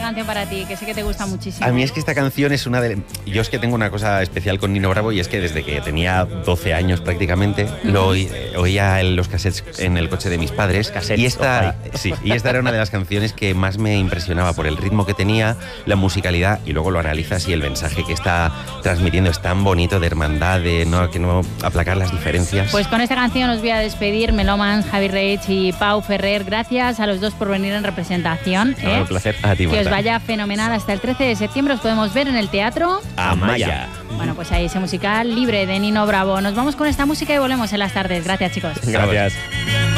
canción para ti, que sé que te gusta muchísimo. A mí es que esta canción es una de... Yo es que tengo una cosa especial con Nino Bravo y es que desde que tenía 12 años prácticamente lo oía en los cassettes en el coche de mis padres. Y esta era una de las canciones que más me impresionaba por el ritmo que tenía, la musicalidad, y luego lo analizas y el mensaje que está transmitiendo es tan bonito, de hermandad, de no aplacar las diferencias. Pues con esta canción os voy a despedir, Melomans, Javi Reich y Pau Ferrer. Gracias a los dos por venir en representación. Un placer. A ti, que Marta. os vaya fenomenal. Hasta el 13 de septiembre os podemos ver en el Teatro Amaya. Bueno, pues ahí ese musical libre de Nino Bravo. Nos vamos con esta música y volvemos en las tardes. Gracias, chicos. Gracias.